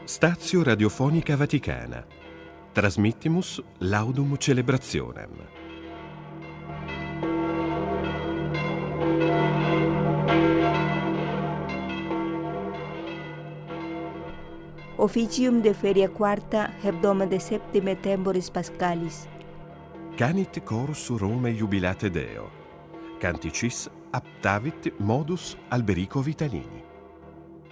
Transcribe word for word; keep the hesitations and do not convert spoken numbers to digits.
Stazio Radiofonica Vaticana. Transmittimus laudum celebrationem. Officium de feria quarta hebdoma de septime temporis pascalis. Canit cors Rome jubilate Deo. Canticis aptavit modus Alberico Vitalini.